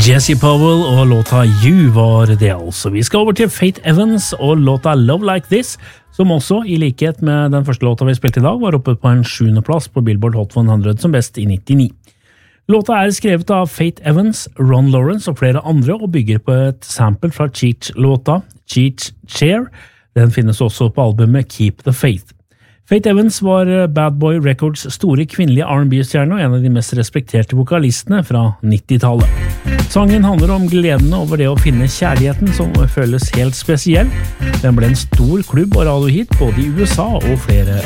Jesse Powell og låta You var det altså. Vi skal over til Faith Evans og låta Love Like This, som også, i likhet med den første låta vi spilte i dag, var oppe på en 7. plass på Billboard Hot 100 som best i 99. Låta er skrevet av Faith Evans, Ron Lawrence og flere andre, og bygger på et sample fra Cheech-låta Cheech Chair. Den finnes også på albumet Keep the Faith. Faith Evans var Bad Boy Records store kvinnelige R&B-stjerne og en av de mest respekterte vokalistene fra 90-tallet. Sangen handler om gledene over det å finne kjærligheten som føles helt spesiell. Den ble en stor klubb- og radiohit både i USA og flere